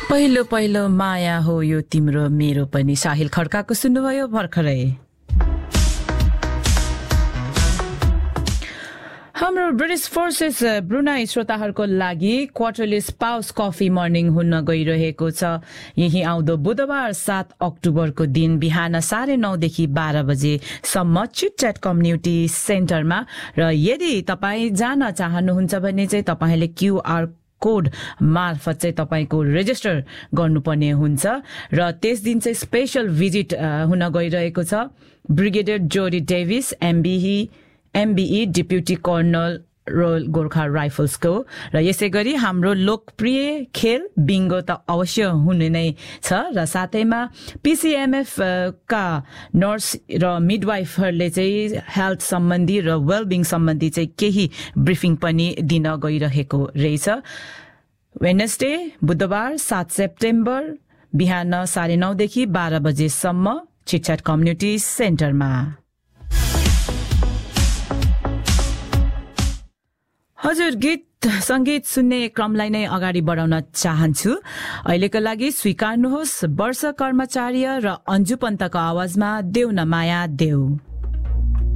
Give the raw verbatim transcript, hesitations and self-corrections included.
पहिलो पहिलो माया हो यो तिम्रो मेरो पनि साहिल खड्काको सुन्नुभयो भर्खरै। हाम्रो ब्रिटिश फोर्सेस ब्रुनाई श्रोताहरूको लागि क्वार्टरली स्पाउस कफी मर्निङ हुन गइरहेको छ। यही आउँदो बुधबार सात अक्टोबरको दिन बिहान साढे नौदेखि बाह्र बजेसम्म चिटच्याट कम्युनिटी सेन्टरमा। र यदि तपाईँ जान चाहनुहुन्छ भने चाहिँ तपाईँले क्यूआर कोड मार्फत चाहिँ तपाईको रेजिस्टर गर्नुपर्ने हुन्छ। र त्यस दिन चाहिँ स्पेशल भिजिट हुन गइरहेको छ। ब्रिगेडियर जोडी Davis MBE MBE deputy colonel royal Gorkha राइफल्सको। र यसै गरी हाम्रो लोकप्रिय खेल बिङ्गो त अवश्य हुने नै छ। र साथैमा पीसीएमएफ का नर्स र मिडवाइफहरूले चाहिँ हेल्थ सम्बन्धी र वेलबिङ सम्बन्धी चाहिँ केही ब्रिफिङ पनि दिन गइरहेको रहेछ। वेडनेसडे बुधबार सात सेप्टेम्बर बिहान साढे नौदेखि बाह्र बजेसम्म चिटच्याट कम्युनिटी सेन्टरमा। हजुर, गीत संगीत सुन्ने क्रमलाई नै अगाडि बढाउन चाहन्छु। अहिलेको लागि स्वीकार्नुहोस् वर्ष कर्मचार्य र अन्जु पन्तको आवाजमा देऊ न माया देऊ।